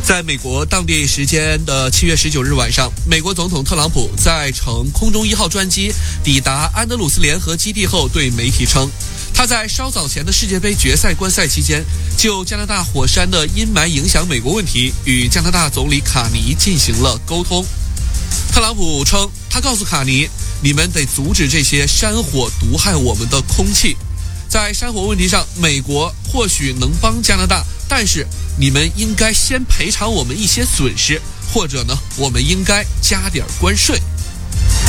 在美国当地时间的7月19日晚上，美国总统特朗普在乘空中1号专机抵达安德鲁斯联合基地后，对媒体称，他在稍早前的世界杯决赛观赛期间，就加拿大火山的阴霾影响美国问题，与加拿大总理卡尼进行了沟通。特朗普称，他告诉卡尼，你们得阻止这些山火毒害我们的空气。在山火问题上，美国或许能帮加拿大，但是你们应该先赔偿我们一些损失，或者呢，我们应该加点关税。